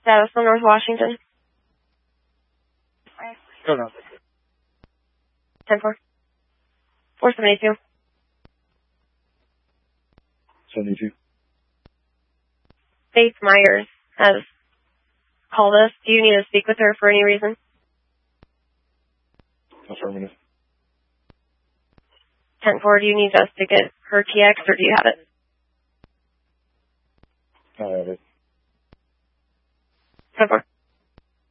Status on North Washington. Go now. 10-4. 472. 72. Faith Myers has called us. Do you need to speak with her for any reason? Affirmative. 10-4, do you need us to get her TX or do you have it? I have it. 10-4.